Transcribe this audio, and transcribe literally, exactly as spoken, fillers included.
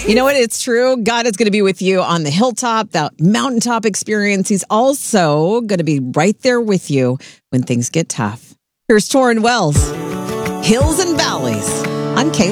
You know what? It's true. God is going to be with you on the hilltop, that mountaintop experience. He's also going to be right there with you when things get tough. Here's Torrin Wells, Hills and Valleys on K.